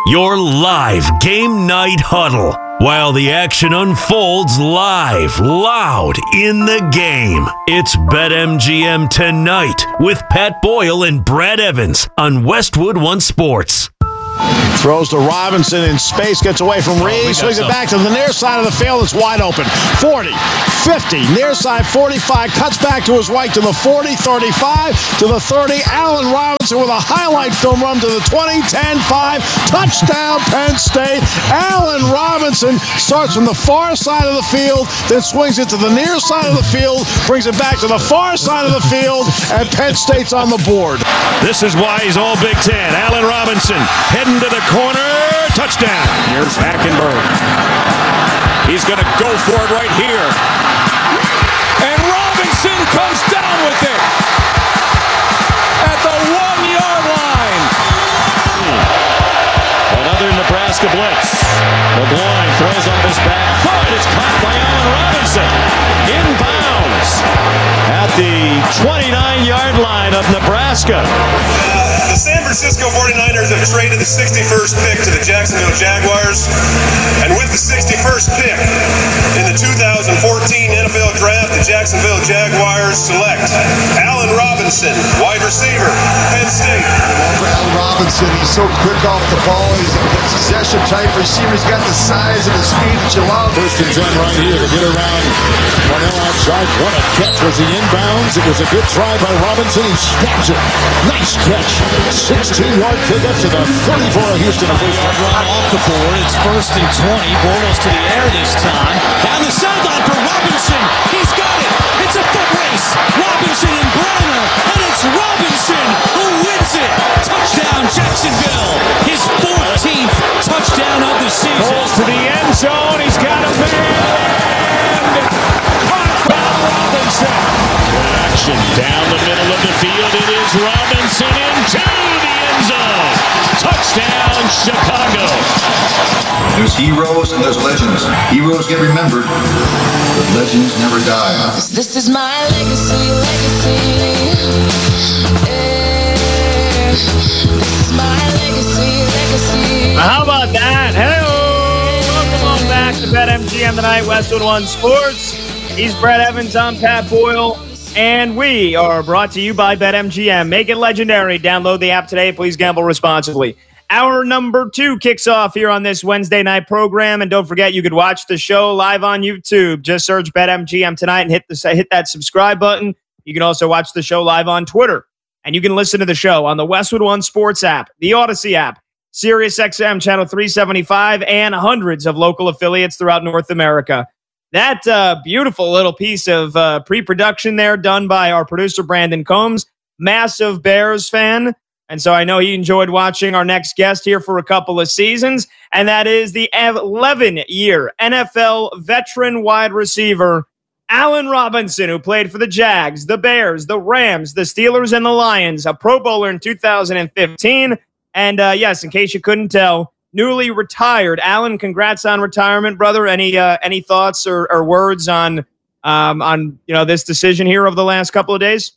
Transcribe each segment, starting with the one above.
Your live game night huddle while the action unfolds live, loud in the game. It's BetMGM Tonight with Pat Boyle and Brad Evans on Westwood One Sports. Throws to Robinson in space, gets away from Reed, swings it back to the near side of the field. It's wide open. 40, 50, near side 45, cuts back to his right to the 40, 35, to the 30. Allen Robinson with a highlight film run to the 20, 10, 5. Touchdown, Penn State. Allen Robinson starts from the far side of the field, then swings it to the near side of the field, brings it back to the far side of the field, and Penn State's on the board. This is why he's all Big Ten. Allen Robinson heading to the corner. Touchdown. Here's Hackenberg. He's going to go for it right here. And Robinson comes down with it at the 1-yard line. Another Nebraska blitz. LeBlanc throws on his back foot. It's caught by Allen Robinson. Inbounds at the 29-yard line of Nebraska. The San Francisco 49ers have traded the 61st pick to the Jacksonville Jaguars. And with the 61st pick in the 2014 NFL Draft, the Jacksonville Jaguars select Allen Robinson, wide receiver, Penn State. Allen Robinson, he's so quick off the ball. He's a possession-type receiver. He's got the size and the speed that you love. First and 10 right here to get around Cornell outside. What a catch. Was he inbounds? It was a good try by Robinson. He stabs it. Nice catch. 16-yard pickup to the 34 of Houston. Off the board. It's first and 20. Bortles to the air this time. Down the sideline for Robinson. He's got it. It's a foot race. Robinson and Browner. And it's Robinson who wins it. Touchdown Jacksonville. His 14th touchdown of the season. Goes to the end zone. He's got a man. Caught by Robinson. Action down the middle of the field. It is Robinson into the end zone. Touchdown Chicago. There's heroes and there's legends. Heroes get remembered, but legends never die. This is my legacy. This is my legacy. How about that? Hello! Welcome on back to BetMGM Tonight, Westwood One Sports. He's Brad Evans, I'm Pat Boyle, and we are brought to you by BetMGM. Make it legendary. Download the app today. Please gamble responsibly. Hour number 2 kicks off here on this Wednesday night program, and don't forget you could watch the show live on YouTube. Just search BetMGM Tonight and hit that subscribe button. You can also watch the show live on Twitter, and you can listen to the show on the Westwood One Sports app, the Odyssey app, SiriusXM Channel 375, and hundreds of local affiliates throughout North America. That beautiful little piece of pre-production there done by our producer, Brandon Combs, massive Bears fan. And so I know he enjoyed watching our next guest here for a couple of seasons, and that is the 11-year NFL veteran wide receiver, Allen Robinson, who played for the Jags, the Bears, the Rams, the Steelers, and the Lions, a Pro Bowler in 2015. And yes, in case you couldn't tell, newly retired. Allen, congrats on retirement, brother. Any thoughts or words on this decision here over the last couple of days?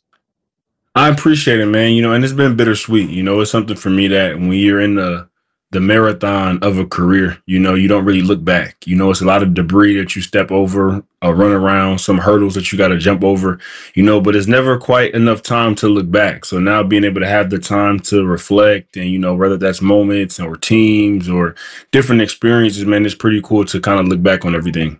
I appreciate it, man. And it's been bittersweet. It's something for me that when you're in the marathon of a career, you don't really look back. It's a lot of debris that you step over, a run around, some hurdles that you got to jump over, but it's never quite enough time to look back. So now being able to have the time to reflect and, whether that's moments or teams or different experiences, man, it's pretty cool to kind of look back on everything.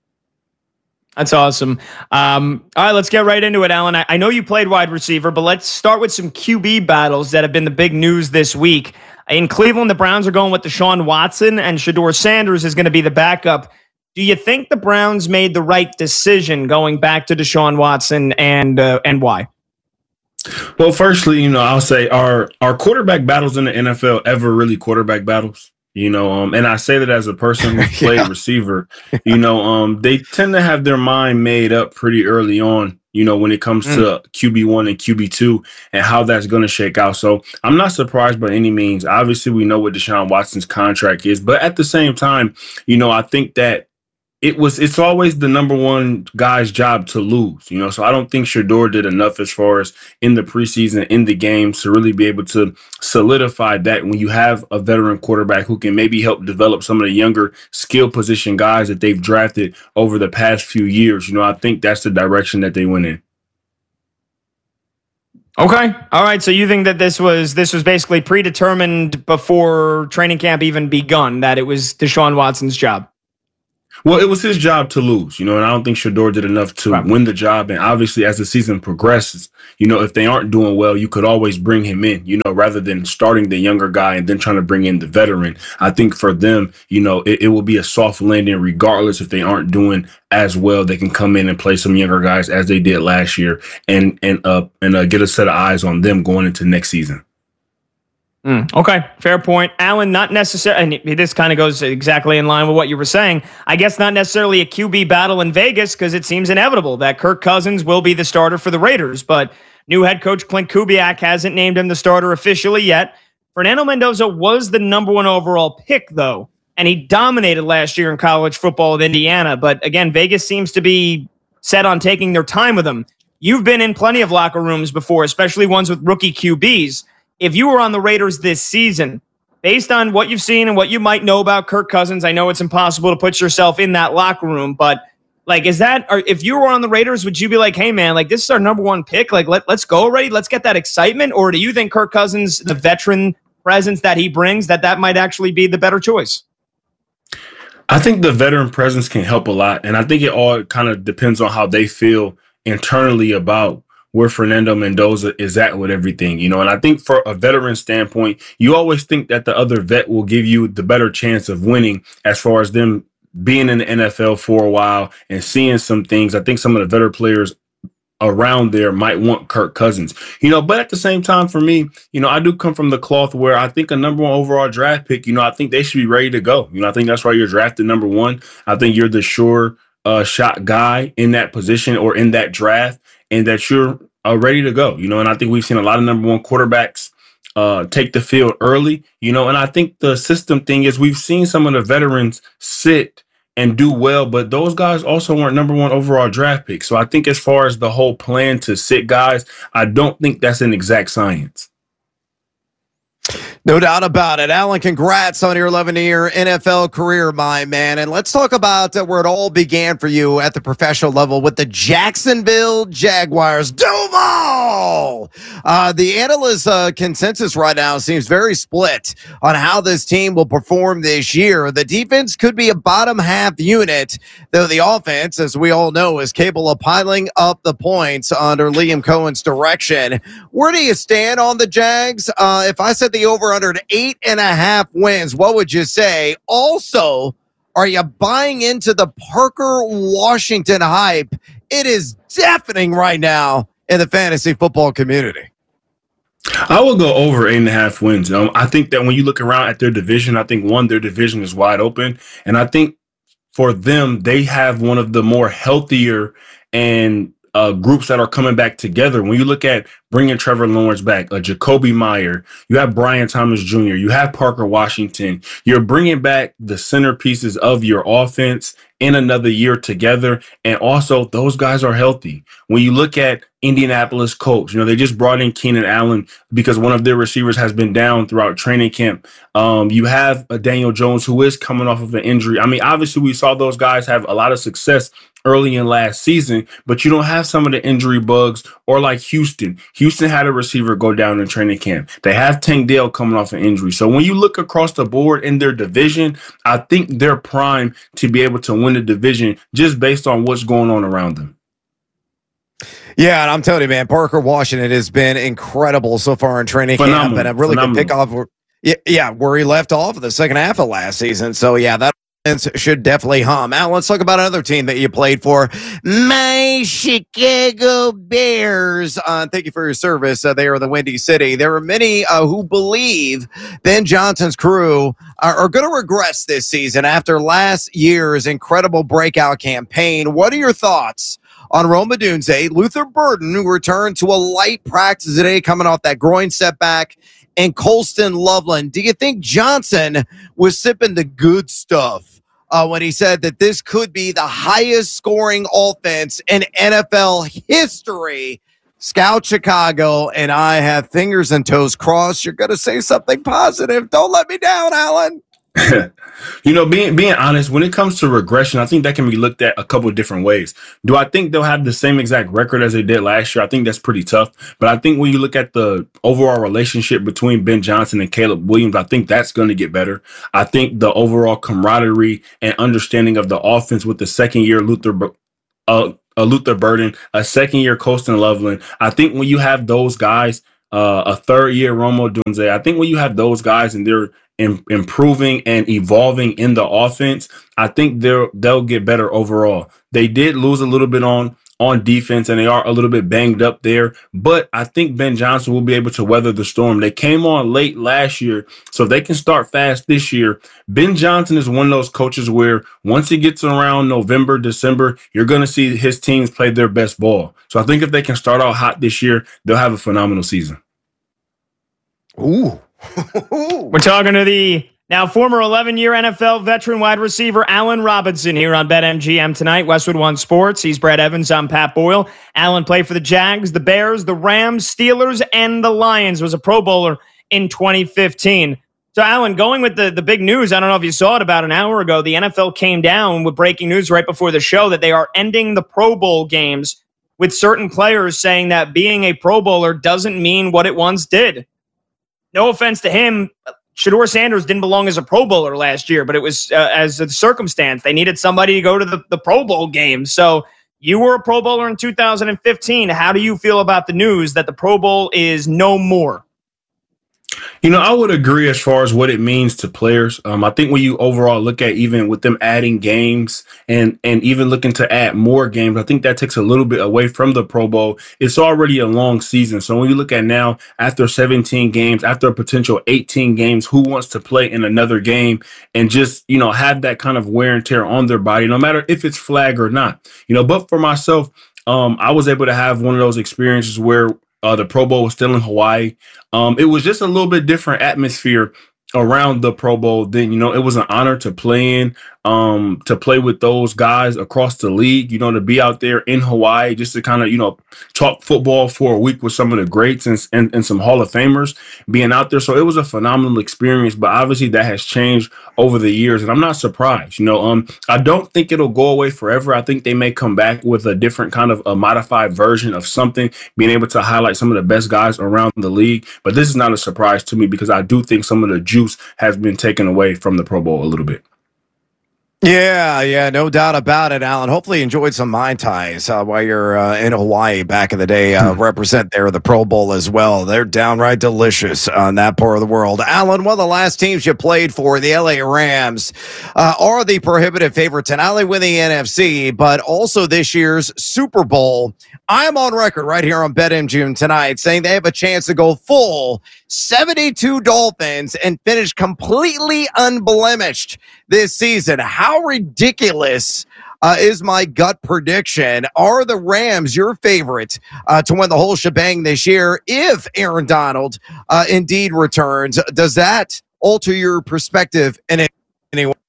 That's awesome. All right, let's get right into it, Allen. I know you played wide receiver, but let's start with some QB battles that have been the big news this week. In Cleveland, the Browns are going with Deshaun Watson, and Shedeur Sanders is going to be the backup. Do you think the Browns made the right decision going back to Deshaun Watson, and why? Well, firstly, I'll say are quarterback battles in the NFL ever really quarterback battles? And I say that as a person who played receiver, they tend to have their mind made up pretty early on, when it comes to QB1 and QB2 and how that's going to shake out. So I'm not surprised by any means. Obviously, we know what Deshaun Watson's contract is, but at the same time, I think that it's always the number one guy's job to lose, you know. So I don't think Shedeur did enough as far as in the preseason, in the games, to really be able to solidify that when you have a veteran quarterback who can maybe help develop some of the younger skill position guys that they've drafted over the past few years. You know, I think that's the direction that they went in. Okay. All right. So you think that this was basically predetermined before training camp even begun, that it was Deshaun Watson's job? Well, it was his job to lose, you know, and I don't think Shedeur did enough to win the job. And obviously, as the season progresses, you know, if they aren't doing well, you could always bring him in, you know, rather than starting the younger guy and then trying to bring in the veteran. I think for them, you know, it will be a soft landing regardless if they aren't doing as well. They can come in and play some younger guys as they did last year and get a set of eyes on them going into next season. Okay, fair point. Alan, not necessarily, and this kind of goes exactly in line with what you were saying. I guess not necessarily a QB battle in Vegas because it seems inevitable that Kirk Cousins will be the starter for the Raiders, but new head coach Clint Kubiak hasn't named him the starter officially yet. Fernando Mendoza was the number 1 overall pick, though, and he dominated last year in college football with Indiana, but again, Vegas seems to be set on taking their time with him. You've been in plenty of locker rooms before, especially ones with rookie QBs. If you were on the Raiders this season, based on what you've seen and what you might know about Kirk Cousins, I know it's impossible to put yourself in that locker room, but like, is that, or if you were on the Raiders, would you be like, hey man, like this is our number 1 pick, like let's go already, let's get that excitement? Or do you think Kirk Cousins, the veteran presence that he brings, that might actually be the better choice? I think the veteran presence can help a lot, and I think it all kind of depends on how they feel internally about where Fernando Mendoza is at with everything, you know. And I think for a veteran standpoint, you always think that the other vet will give you the better chance of winning as far as them being in the NFL for a while and seeing some things. I think some of the veteran players around there might want Kirk Cousins, you know, but at the same time, for me, you know, I do come from the cloth where I think a number 1 overall draft pick, you know, I think they should be ready to go. You know, I think that's why you're drafted number 1. I think you're the sure shot guy in that position or in that draft, and that you're ready to go, you know. And I think we've seen a lot of number 1 quarterbacks take the field early, you know. And I think the system thing is we've seen some of the veterans sit and do well, but those guys also weren't number 1 overall draft picks. So I think as far as the whole plan to sit guys, I don't think that's an exact science. No doubt about it. Alan, congrats on your 11-year NFL career, my man. And let's talk about where it all began for you at the professional level with the Jacksonville Jaguars. Duval! The analyst consensus right now seems very split on how this team will perform this year. The defense could be a bottom half unit, though the offense, as we all know, is capable of piling up the points under Liam Cohen's direction. Where do you stand on the Jags? If I said the over under 8.5 wins, what would you say? Also, are you buying into the Parker Washington hype? It is deafening right now in the fantasy football community. I will go over 8.5 wins. I think that when you look around at their division, I think their division is wide open. And I think for them, they have one of the more healthier and groups that are coming back together. When you look at bringing Trevor Lawrence back, Jacoby Meyer, you have Brian Thomas Jr., you have Parker Washington, you're bringing back the centerpieces of your offense in another year together. And also those guys are healthy. When you look at Indianapolis Colts, you know, they just brought in Keenan Allen because one of their receivers has been down throughout training camp. You have Daniel Jones, who is coming off of an injury. I mean, obviously we saw those guys have a lot of success early in last season, but you don't have some of the injury bugs or like Houston. Houston had a receiver go down in training camp. They have Tank Dell coming off an injury. So when you look across the board in their division, I think they're primed to be able to win the division just based on what's going on around them. Yeah, and I'm telling you, man, Parker Washington has been incredible so far in training camp, and a really good pickoff. Yeah, where he left off in the second half of last season. So yeah, that should definitely hum. Now let's talk about another team that you played for, my Chicago Bears. Thank you for your service there in the Windy City. There are many who believe Ben Johnson's crew are going to regress this season after last year's incredible breakout campaign. What are your thoughts on Rome Odunze, Luther Burden, who returned to a light practice today coming off that groin setback, and Colston Loveland? Do you think Johnson was sipping the good stuff when he said that this could be the highest scoring offense in NFL history. Scout Chicago, and I have fingers and toes crossed. You're going to say something positive. Don't let me down, Alan. Being honest, when it comes to regression, I think that can be looked at a couple of different ways. Do I think they'll have the same exact record as they did last year? I think that's pretty tough. But I think when you look at the overall relationship between Ben Johnson and Caleb Williams, I think that's going to get better. I think the overall camaraderie and understanding of the offense with the second-year Luther Burden, a second-year Colston Loveland, I think when you have those guys, a third-year Romo Dunze, I think when you have those guys and they're improving and evolving in the offense, I think they'll get better overall. They did lose a little bit on defense, and they are a little bit banged up there, but I think Ben Johnson will be able to weather the storm. They came on late last year, so if they can start fast this year, Ben Johnson is one of those coaches where once he gets around November, December, you're going to see his teams play their best ball. So I think if they can start out hot this year, they'll have a phenomenal season. Ooh. We're talking to the now former 11-year NFL veteran wide receiver Allen Robinson here on BetMGM tonight. Westwood One Sports. He's Brett Evans. I'm Pat Boyle. Allen played for the Jags, the Bears, the Rams, Steelers, and the Lions. Was a Pro Bowler in 2015. So, Allen, going with the big news, I don't know if you saw it about an hour ago, the NFL came down with breaking news right before the show that they are ending the Pro Bowl games with certain players saying that being a Pro Bowler doesn't mean what it once did. No offense to him, Shedeur Sanders didn't belong as a Pro Bowler last year, but it was as a circumstance. They needed somebody to go to the Pro Bowl game. So you were a Pro Bowler in 2015. How do you feel about the news that the Pro Bowl is no more? I would agree as far as what it means to players. I think when you overall look at even with them adding games and even looking to add more games, I think that takes a little bit away from the Pro Bowl. It's already a long season. So when you look at now, after 17 games, after a potential 18 games, who wants to play in another game and just, have that kind of wear and tear on their body, no matter if it's flag or not. But for myself, I was able to have one of those experiences where the Pro Bowl was still in Hawaii. It was just a little bit different atmosphere around the Pro Bowl. Then, it was an honor to play in, to play with those guys across the league, to be out there in Hawaii, just to kind of, talk football for a week with some of the greats and some Hall of Famers being out there. So it was a phenomenal experience, but obviously that has changed over the years. And I'm not surprised, I don't think it'll go away forever. I think they may come back with a different kind of a modified version of something, being able to highlight some of the best guys around the league. But this is not a surprise to me because I do think some of the juice has been taken away from the Pro Bowl a little bit. Yeah, no doubt about it, Alan. Hopefully you enjoyed some Mai Tais while you're in Hawaii back in the day. Represent there the Pro Bowl as well. They're downright delicious on that part of the world. Alan, one of the last teams you played for, the LA Rams, are the prohibitive favorites and not only win the NFC, but also this year's Super Bowl. I'm on record right here on BetMGM tonight saying they have a chance to go full 72 Dolphins and finish completely unblemished this season. How ridiculous is my gut prediction? Are the Rams your favorite to win the whole shebang this year if Aaron Donald indeed returns? Does that alter your perspective in any way?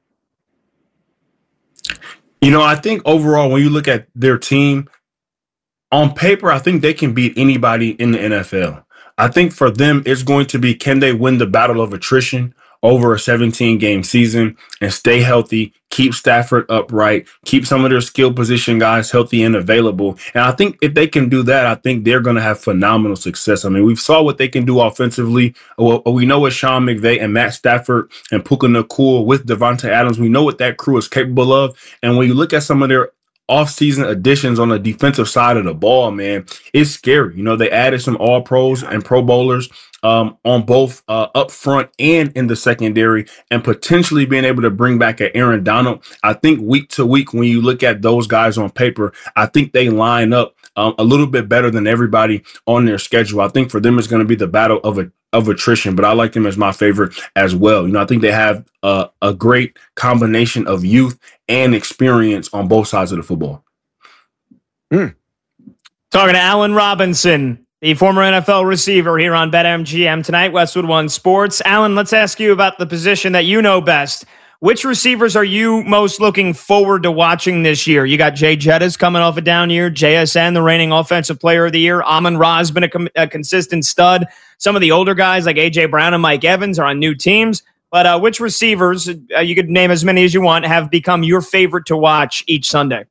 I think overall, when you look at their team, on paper, I think they can beat anybody in the NFL. I think for them, it's going to be, can they win the battle of attrition over a 17-game season and stay healthy, keep Stafford upright, keep some of their skill position guys healthy and available. And I think if they can do that, I think they're going to have phenomenal success. I mean, we saw what they can do offensively. We know what Sean McVay and Matt Stafford and Puka Nacua with Devontae Adams, we know what that crew is capable of. And when you look at some of their off-season additions on the defensive side of the ball, man, it's scary. They added some all-pros and Pro Bowlers on both up front and in the secondary, and potentially being able to bring back an Aaron Donald. I think week to week, when you look at those guys on paper, I think they line up a little bit better than everybody on their schedule. I think for them, it's going to be the battle of attrition, but I like them as my favorite as well. I think they have a great combination of youth and experience on both sides of the football. Talking to Allen Robinson, the former NFL receiver here on BetMGM tonight, Westwood One Sports. Allen, let's ask you about the position that you know best. Which receivers are you most looking forward to watching this year? You got Jay Jettis coming off a down year, JSN, the reigning offensive player of the year. Amon-Ra has been a consistent stud. Some of the older guys like A.J. Brown and Mike Evans are on new teams. But which receivers, you could name as many as you want, have become your favorite to watch each Sunday?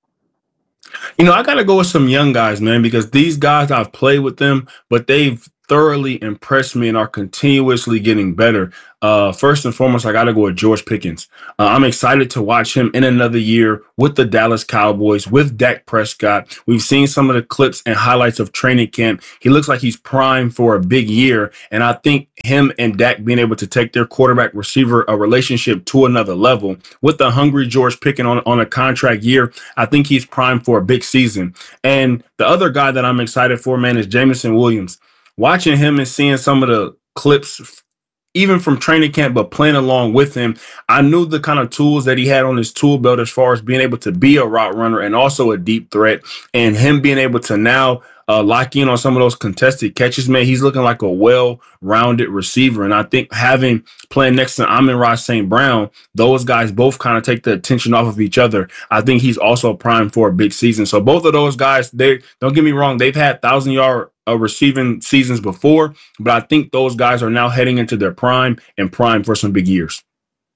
You know, I got to go with some young guys, man, because these guys, I've played with them, but they've thoroughly impressed me and are continuously getting better. First and foremost, I got to go with George Pickens. I'm excited to watch him in another year with the Dallas Cowboys, with Dak Prescott. We've seen some of the clips and highlights of training camp. He looks like he's primed for a big year. And I think him and Dak being able to take their quarterback receiver relationship to another level with the hungry George Pickens on a contract year, I think he's primed for a big season. And the other guy that I'm excited for, man, is Jameson Williams. Watching him and seeing some of the clips, even from training camp, but playing along with him, I knew the kind of tools that he had on his tool belt as far as being able to be a route runner and also a deep threat. And him being able to now lock in on some of those contested catches, man, he's looking like a well-rounded receiver. And I think playing next to Amon-Ra St. Brown, those guys both kind of take the attention off of each other. I think he's also primed for a big season. So both of those guys, don't get me wrong, they've had 1,000-yard receiving seasons before, but I think those guys are now heading into their prime and prime for some big years.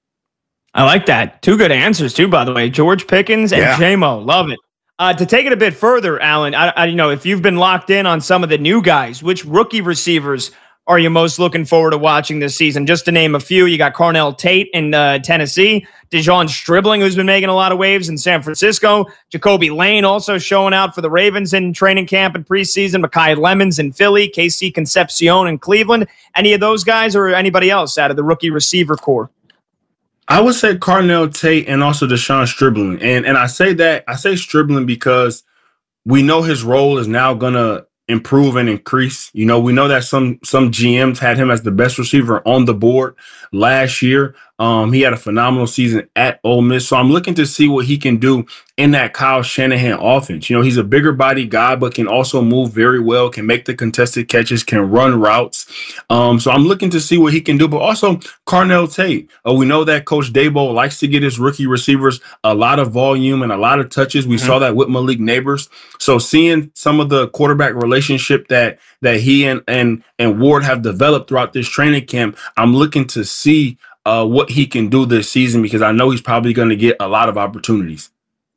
I like that. Two good answers, too, by the way. George Pickens and J-Mo. Love it. To take it a bit further, Alan, if you've been locked in on some of the new guys, which rookie receivers are you most looking forward to watching this season? Just to name a few, you got Carnell Tate in Tennessee, Dejon Stribling, who's been making a lot of waves in San Francisco, Jacoby Lane also showing out for the Ravens in training camp and preseason, Mekhi Lemons in Philly, KC Concepcion in Cleveland. Any of those guys or anybody else out of the rookie receiver core? I would say Carnell Tate and also Dejon Stribling. And I say Stribling because we know his role is now going to improve and increase. You know, we know that some GMs had him as the best receiver on the board last year. He had a phenomenal season at Ole Miss. So I'm looking to see what he can do in that Kyle Shanahan offense. You know, he's a bigger body guy, but can also move very well, can make the contested catches, can run routes. So I'm looking to see what he can do, but also Carnell Tate. We know that Coach Dabo likes to get his rookie receivers a lot of volume and a lot of touches. We saw that with Malik Neighbors. So seeing some of the quarterback relationship that he and Ward have developed throughout this training camp, I'm looking to see what he can do this season because I know he's probably going to get a lot of opportunities.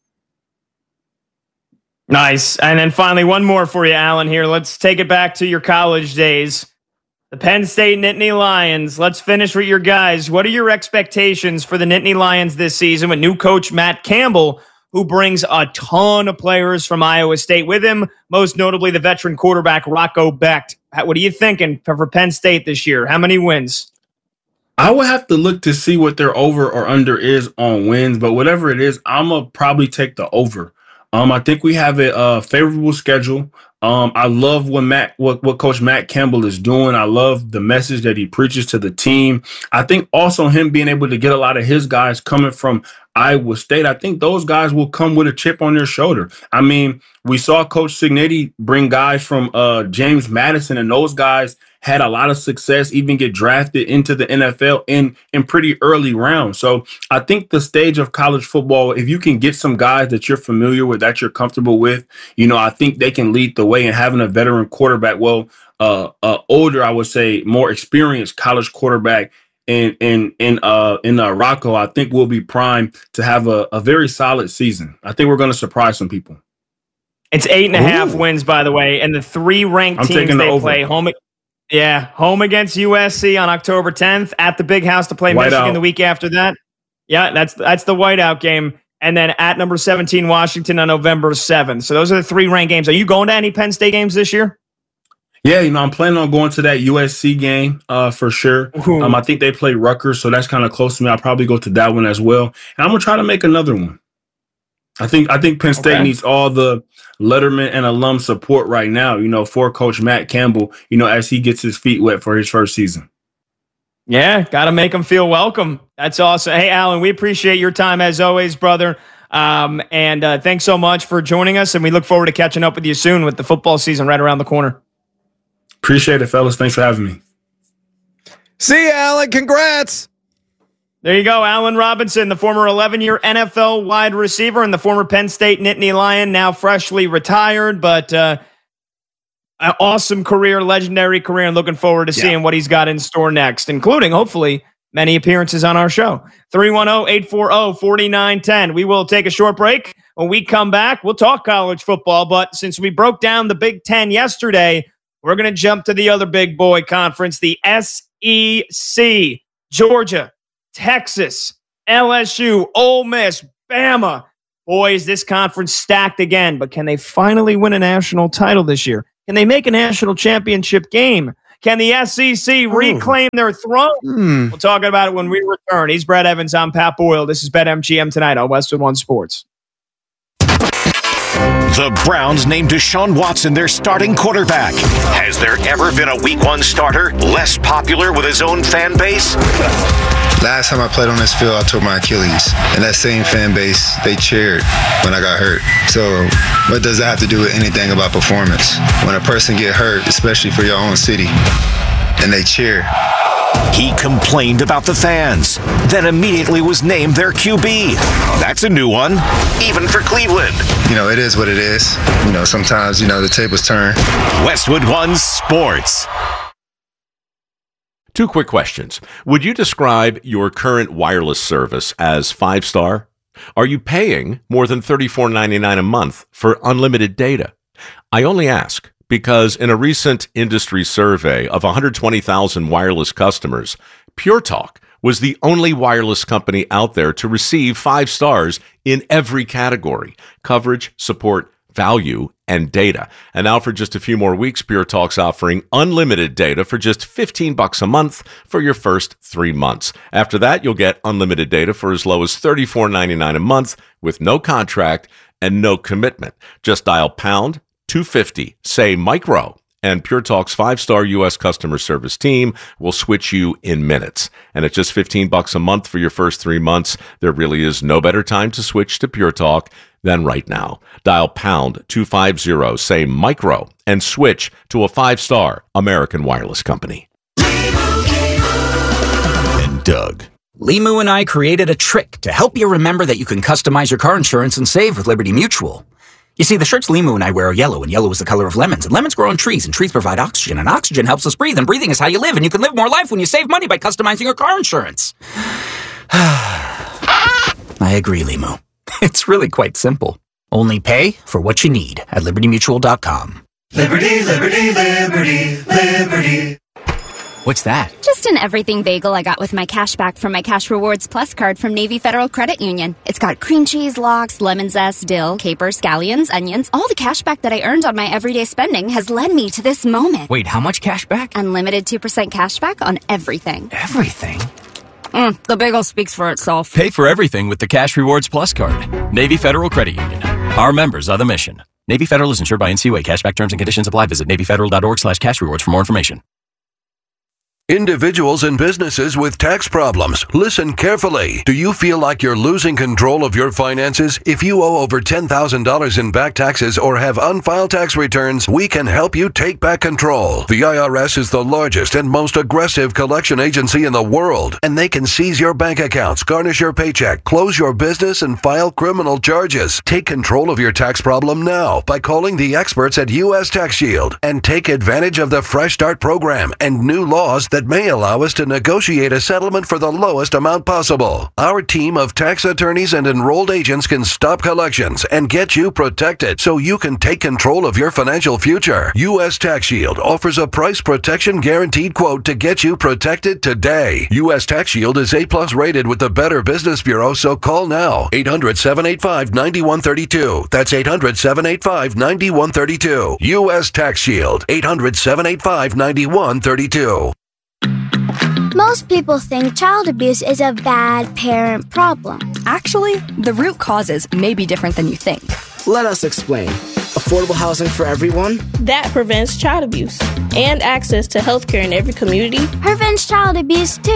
Nice. And then finally, one more for you, Alan, here. Let's take it back to your college days. The Penn State Nittany Lions. Let's finish with your guys. What are your expectations for the Nittany Lions this season with new coach Matt Campbell, who brings a ton of players from Iowa State with him, most notably the veteran quarterback Rocco Becht? What are you thinking for Penn State this year? How many wins? I would have to look to see what their over or under is on wins, but whatever it is, I'm going to probably take the over. I think we have a favorable schedule. I love what Coach Matt Campbell is doing. I love the message that he preaches to the team. I think also him being able to get a lot of his guys coming from Iowa State, I think those guys will come with a chip on their shoulder. I mean, we saw Coach Cignetti bring guys from James Madison, and those guys had a lot of success, even get drafted into the NFL in pretty early rounds. So I think the stage of college football, if you can get some guys that you're familiar with, that you're comfortable with, you know, I think they can lead the way. And having a veteran quarterback, older, I would say, more experienced college quarterback in Rocco, I think we'll be primed to have a very solid season. I think we're going to surprise some people. It's 8.5 wins, by the way, and the three ranked teams they play home against USC on October 10th, at the Big House to play Michigan the week after that. Yeah, that's the whiteout game. And then at number 17, Washington on November 7th. So those are the three ranked games. Are you going to any Penn State games this year? Yeah, you know, I'm planning on going to that USC game for sure. I think they play Rutgers, so that's kind of close to me. I'll probably go to that one as well. And I'm going to try to make another one. I think Penn State needs all the Letterman and alum support right now, you know, for Coach Matt Campbell, you know, as he gets his feet wet for his first season. Yeah, got to make him feel welcome. That's awesome. Hey, Alan, we appreciate your time as always, brother. And thanks so much for joining us, and we look forward to catching up with you soon with the football season right around the corner. Appreciate it, fellas. Thanks for having me. See you, Alan. Congrats. There you go. Allen Robinson, the former 11-year NFL wide receiver and the former Penn State Nittany Lion, now freshly retired, but an awesome career, legendary career, and looking forward to seeing what he's got in store next, including, hopefully, many appearances on our show. 310-840-4910. We will take a short break. When we come back, we'll talk college football, but since we broke down the Big Ten yesterday, we're going to jump to the other big boy conference, the SEC. Georgia, Texas, LSU, Ole Miss, Bama. Boys, this conference stacked again, but can they finally win a national title this year? Can they make a national championship game? Can the SEC reclaim their throne? We'll talk about it when we return. He's Brad Evans. I'm Pat Boyle. This is BetMGM tonight on Westwood One Sports. The Browns named Deshaun Watson their starting quarterback. Has there ever been a Week 1 starter less popular with his own fan base? Last time I played on this field, I tore my Achilles. And that same fan base, they cheered when I got hurt. So what does that have to do with anything about performance? When a person get hurt, especially for your own city, and they cheer. He complained about the fans, then immediately was named their QB. That's a new one, even for Cleveland. You know, it is what it is. You know, sometimes, the tables turn. Westwood One Sports. Two quick questions. Would you describe your current wireless service as 5-star? Are you paying more than $34.99 a month for unlimited data? I only ask because in a recent industry survey of 120,000 wireless customers, Pure Talk was the only wireless company out there to receive 5 stars in every category: coverage, support, value, and data. And now for just a few more weeks, Pure Talk's offering unlimited data for just $15 a month for your first 3 months. After that, you'll get unlimited data for as low as $34.99 a month with no contract and no commitment. Just dial pound 250, say micro, and Pure Talk's 5-star U.S. customer service team will switch you in minutes. And at just $15 a month for your first 3 months, there really is no better time to switch to Pure Talk than right now. Dial pound 250, say micro, and switch to a 5-star American wireless company. And Doug. Limu and I created a trick to help you remember that you can customize your car insurance and save with Liberty Mutual. You see, the shirts Limu and I wear are yellow, and yellow is the color of lemons, and lemons grow on trees, and trees provide oxygen, and oxygen helps us breathe, and breathing is how you live, and you can live more life when you save money by customizing your car insurance. I agree, Limu. It's really quite simple. Only pay for what you need at LibertyMutual.com. Liberty, liberty, liberty, liberty. What's that? Just an everything bagel I got with my cash back from my Cash Rewards Plus card from Navy Federal Credit Union. It's got cream cheese, lox, lemon zest, dill, capers, scallions, onions. All the cash back that I earned on my everyday spending has led me to this moment. Wait, how much cash back? Unlimited 2% cash back on everything. Everything? The bagel speaks for itself. Pay for everything with the Cash Rewards Plus card. Navy Federal Credit Union. Our members are the mission. Navy Federal is insured by NCUA. Cashback terms and conditions apply. Visit NavyFederal.org/cash rewards for more information. Individuals and businesses with tax problems, listen carefully. Do you feel like you're losing control of your finances? If you owe over $10,000 in back taxes or have unfiled tax returns, we can help you take back control. The IRS is the largest and most aggressive collection agency in the world, and they can seize your bank accounts, garnish your paycheck, close your business, and file criminal charges. Take control of your tax problem now by calling the experts at U.S. Tax Shield and take advantage of the Fresh Start program and new laws that may allow us to negotiate a settlement for the lowest amount possible. Our team of tax attorneys and enrolled agents can stop collections and get you protected so you can take control of your financial future. U.S. Tax Shield offers a price protection guaranteed quote to get you protected today. U.S. Tax Shield is A+ rated with the Better Business Bureau, so call now. 800-785-9132. That's 800-785-9132. U.S. Tax Shield. 800-785-9132. Most people think child abuse is a bad parent problem. Actually, the root causes may be different than you think. Let us explain. Affordable housing for everyone? That prevents child abuse. And access to healthcare in every community. Prevents child abuse too.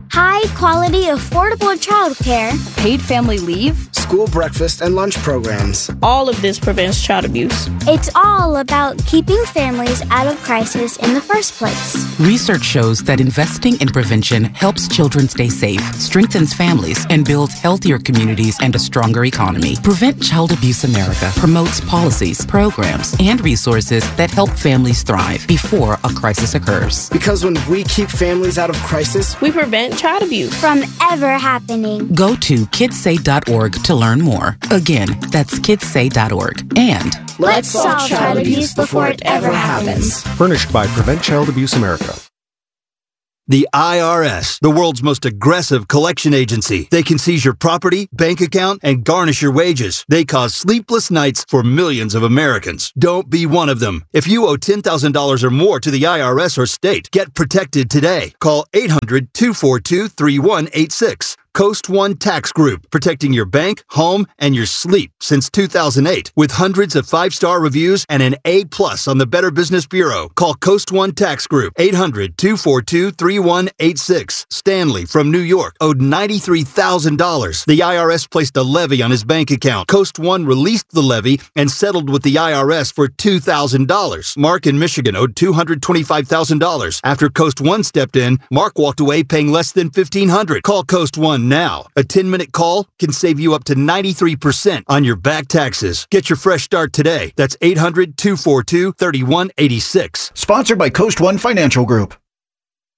High quality, affordable childcare. Paid family leave. School breakfast and lunch programs. All of this prevents child abuse. It's all about keeping families out of crisis in the first place. Research shows that investing in prevention helps children stay safe, strengthens families, and builds healthier communities and a stronger economy. Prevent Child Abuse America promotes policies, programs, and resources that help families thrive before a crisis occurs. Because when we keep families out of crisis, we prevent child abuse from ever happening. Go to kidssay.org to learn more. Again, that's kidssay.org. And let's solve child abuse before it ever happens. Furnished by Prevent Child Abuse America. The IRS, the world's most aggressive collection agency. They can seize your property, bank account, and garnish your wages. They cause sleepless nights for millions of Americans. Don't be one of them. If you owe $10,000 or more to the IRS or state, get protected today. Call 800-242-3186. Coast One Tax Group, protecting your bank, home, and your sleep since 2008. With hundreds of 5-star reviews and an A+ on the Better Business Bureau. Call Coast One Tax Group, 800-242-3186. Stanley from New York owed $93,000. The IRS placed a levy on his bank account. Coast One released the levy and settled with the IRS for $2,000. Mark in Michigan owed $225,000. After Coast One stepped in, Mark walked away paying less than $1,500. Call Coast One now. A 10-minute call can save you up to 93% on your back taxes. Get your fresh start today. That's 800-242-3186. Sponsored by Coast One Financial Group.